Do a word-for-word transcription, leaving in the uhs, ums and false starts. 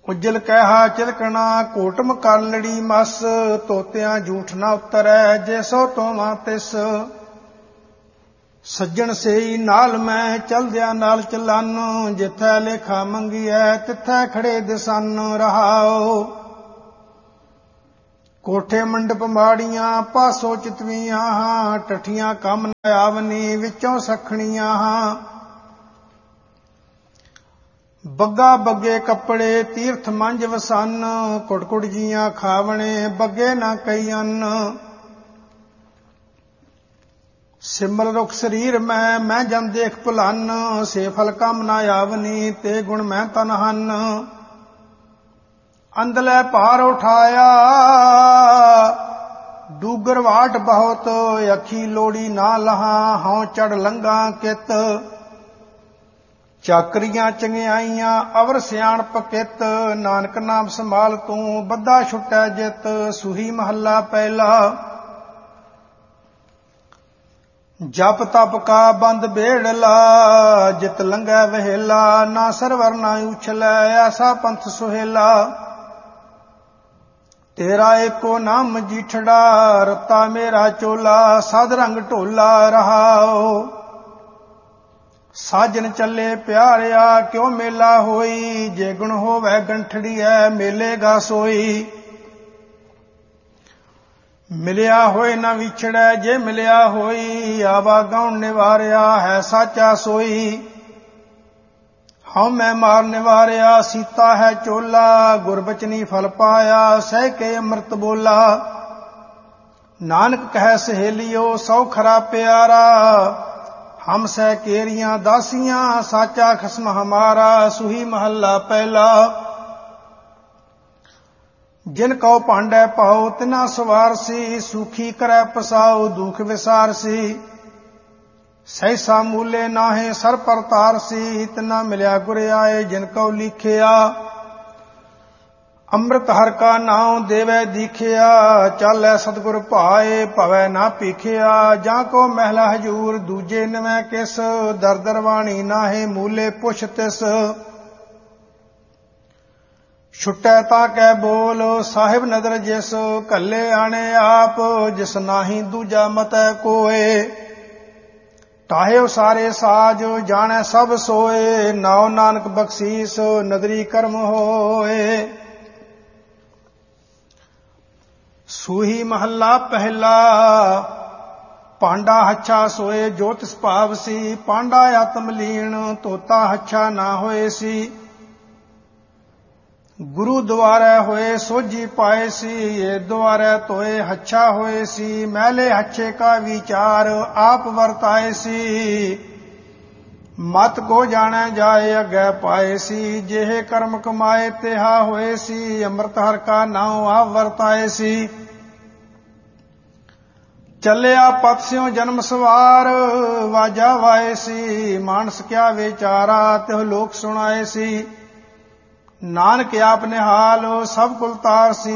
ਉਜਲ ਕਹਿਆ ਚਿਲਕਣਾ ਕੋਟਮ ਕਰ ਲੜੀ ਮਸ, ਤੋਤਿਆਂ ਝੂਠ ਨਾ ਉਤਰੈ ਜੇ ਸੋ ਤੋਵਾਂ ਤਿਸ। ਸੱਜਣ ਸੇਈ ਨਾਲ ਮੈਂ ਚਲਦਿਆਂ ਨਾਲ ਚਲਨ, ਜਿੱਥੈ ਲੇਖਾ ਮੰਗੀਐ ਤਿੱਥੈ ਖੜੇ ਦਿਸਨ ਰਹਾਓ। ਕੋਠੇ ਮੰਡਪ ਮਾੜੀਆਂ ਪਾਸੋਂ ਚਿਤਵੀਆਂ ਹਾਂ, ਟੱਠੀਆਂ ਕੰਮ ਨ ਆਵਨੀ ਵਿੱਚੋਂ ਸਖਣੀਆਂ ਹਾਂ। ਬੱਗਾ ਬੱਗੇ ਕੱਪੜੇ ਤੀਰਥ ਮੰਝ ਵਸਨ, ਕੁੜ-ਕੁੜ ਜੀਆਂ ਖਾਵਣੇ ਬੱਗੇ ਨਾ ਕਈ ਅੰਨ। ਸਿਮਰ ਰੁਖ ਸਰੀਰ ਮੈਂ ਮੈਂ ਜਨ ਦੇਖ ਭੁਲਨ, ਸੇ ਫਲ ਕੰਮ ਨਾ ਆਵਨੀ ਤੇ ਗੁਣ ਮੈਂ ਤਨ ਹਨ। ਅੰਦਲੇ ਭਾਰ ਉਠਾਇਆ ਡੂਗਰ ਵਾਟ ਬਹੁਤ, ਅੱਖੀ ਲੋੜੀ ਨਾ ਲਹਾ ਹਉ ਚੜ ਲੰਘਾ ਕਿਤ। ਚਾਕਰੀਆਂ ਚੰਗਿਆਈਆਂ ਅਵਰ ਸਿਆਣਪ ਕਿਤ, ਨਾਨਕ ਨਾਮ ਸੰਭਾਲ ਤੂੰ ਬੱਧਾ ਛੁਟੈ ਜਿਤ। ਸੂਹੀ ਮਹੱਲਾ ਪਹਿਲਾ। ਜਪ ਤਪ ਕਾ ਬੰਦ ਬੇੜਲਾ, ਜਿਤ ਲੰਘੈ ਵਹੇਲਾ ਨਾ ਸਰਵਰ ਨਾ ਉਛਲੈ ਐਸਾ ਪੰਥ ਸੁਹੇਲਾ। ਤੇਰਾ ਏਕੋ ਨਾਮ ਜੀਠੜਾ, ਰਤਾ ਮੇਰਾ ਚੋਲਾ ਸਦ ਰੰਗ ਢੋਲਾ ਰਹਾਓ। ਸਾਜਨ ਚੱਲੇ ਪਿਆਰਿਆ ਕਿਉ ਮੇਲਾ ਹੋਈ, ਜੇ ਗੁਣ ਹੋਵੈ ਗੰਠੜੀਐ ਮੇਲੇਗਾ ਸੋਈ। ਮਿਲਿਆ ਹੋਏ ਨਾ ਵਿਛੜੈ ਜੇ ਮਿਲਿਆ ਹੋਈ, ਆਵਾ ਗਾਉਣ ਨਿਵਾਰਿਆ ਹੈ ਸਾਚਾ ਸੋਈ। ਹਉ ਮੈਂ ਮਾਰ ਨਿਵਾਰਿਆ ਸੀਤਾ ਹੈ ਚੋਲਾ, ਗੁਰਬਚਨੀ ਫਲ ਪਾਇਆ ਸਹਿ ਕੇ ਅੰਮ੍ਰਿਤ ਬੋਲਾ। ਨਾਨਕ ਕਹਿ ਸਹੇਲਿਓ ਸੌ ਖਰਾ ਪਿਆਰਾ, ਹਮ ਸਹਿ ਕੇਰੀਆਂ ਦਾਸੀਆਂ ਸਾਚਾ ਖਸਮ ਹਮਾਰਾ। ਸੂਹੀ ਮਹੱਲਾ ਪਹਿਲਾ। ਜਿਨ ਕਉ ਭਾਂਡੈ ਪਾਉ ਤਿਨਾ ਸਵਾਰਸੀ, ਸੂਖੀ ਕਰੈ ਪਸਾਉ ਦੁਖ ਵਿਸਾਰਸੀ। ਸਹਿਸਾ ਮੂਲੇ ਨਾਹੇ ਸਰ ਪਰ ਤਾਰਸੀ, ਤਿਨਾ ਮਿਲਿਆ ਗੁਰ ਆਏ ਜਿਨ ਕਉ ਲਿਖਿਆ। ਅੰਮ੍ਰਿਤ ਹਰਿ ਕਾ ਨਾਉ ਦੇਵੈ ਦੀਖਿਆ, ਚਾਲੈ ਸਤਿਗੁਰ ਭਾਏ ਭਵੈ ਨਾ ਭੀਖਿਆ। ਜਾਂ ਕੋ ਮਹਿਲਾ ਹਜੂਰ ਦੂਜੇ ਨਵੈ ਕਿਸ, ਦਰ ਦਰ ਵਾਣੀ ਨਾਹੇ ਮੂਲੇ ਪੁੱਛ ਤਿਸ। ਛੁਟੈ ਤਾਂ ਕੈ ਬੋਲ ਸਾਹਿਬ ਨਦਰ ਜਿਸ, ਕੱਲੇ ਆਣੇ ਆਪ ਜਿਸ ਨਾਹੀ ਦੂਜਾ ਮਤੈ ਕੋਏ। ਟਾਹਿਓ ਸਾਰੇ ਸਾਜ ਜਾਣੈ ਸਭ ਸੋਏ, ਨਾਉ ਨਾਨਕ ਬਖਸ਼ੀਸ ਨਦਰੀ ਕਰਮ ਹੋਏ। ਸੂਹੀ ਮਹੱਲਾ ਪਹਿਲਾ। ਪਾਂਡਾ ਹੱਛਾ ਸੋਏ ਜੋ ਤਿਸ ਭਾਵ ਸੀ, ਪਾਂਡਾ ਆਤਮ ਲੀਣ ਤੋਤਾ ਹੱਛਾ ਨਾ ਹੋਏ ਸੀ। ਗੁਰੂ ਦੁਆਰੈ ਹੋਏ ਸੋਝੀ ਪਾਏ ਸੀ, ਇਹ ਦੁਆਰੈ ਤੋਏ ਹੱਛਾ ਹੋਏ ਸੀ। ਮਹਿਲੇ ਹੱਛੇ ਕਾ ਵਿਚਾਰ ਆਪ ਵਰਤਾਏ ਸੀ, ਮਤ ਕੋ ਜਾਣੈ ਜਾਏ ਅੱਗੇ ਪਾਏ ਸੀ। ਜਿਹੇ ਕਰਮ ਕਮਾਏ ਤਿਹਾ ਹੋਏ ਸੀ, ਅੰਮ੍ਰਿਤ ਹਰਿ ਕਾ ਨਾਉ ਆਪ ਵਰਤਾਏ ਸੀ। ਚੱਲਿਆ ਪਤ ਸਿਉ ਜਨਮ ਸਵਾਰ ਵਾਜਾ ਵਾਏ ਸੀ, ਮਾਨਸ ਕਿਆ ਵਿਚਾਰਾ ਤਿਹੁ ਲੋਕ ਸੁਣਾਏ ਸੀ। ਨਾਨਕ ਆਪ ਨਿਹਾਲ ਸਭ ਕੁਲ ਤਾਰ ਸੀ,